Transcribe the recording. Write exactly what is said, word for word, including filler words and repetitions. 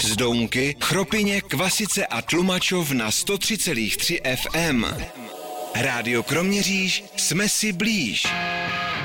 Zdounky, Chropyně, Kvasice a Tlumačov na sto tři celá tři ef em. Rádio Kroměříž, jsme si blíž.